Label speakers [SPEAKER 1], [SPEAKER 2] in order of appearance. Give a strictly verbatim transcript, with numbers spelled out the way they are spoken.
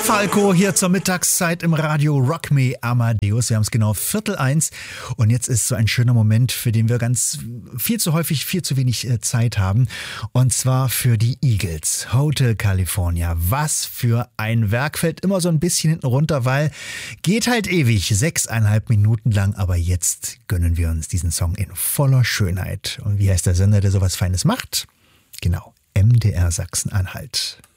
[SPEAKER 1] Falco hier zur Mittagszeit im Radio Rock Me Amadeus. Wir haben es genau Viertel eins und jetzt ist so ein schöner Moment, für den wir ganz viel zu häufig, viel zu wenig Zeit haben. Und zwar für die Eagles. Hotel California. Was für ein Werk, fällt immer so ein bisschen hinten runter, weil geht halt ewig, sechseinhalb Minuten lang. Aber jetzt gönnen wir uns diesen Song in voller Schönheit. Und wie heißt der Sender, der sowas Feines macht? Genau, M D R Sachsen-Anhalt.